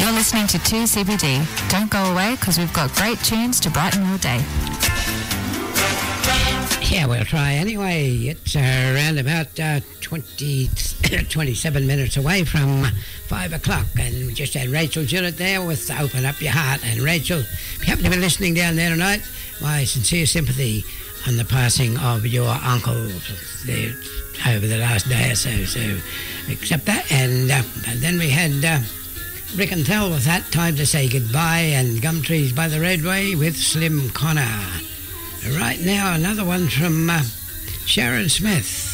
You're listening to 2CBD. Don't go away because we've got great tunes to brighten your day. Yeah, we'll try anyway. It's around about 27 minutes away from 5 o'clock, and we just had Rachel Gillett there with Open Up Your Heart. And Rachel, if you happen to be listening down there tonight, my sincere sympathy on the passing of your uncle over the last day or so. So accept that. And then we had Rick and Thel with that, Time to Say Goodbye, and Gumtrees by the Roadway with Slim Connor. Right now, another one from Sharon Smith.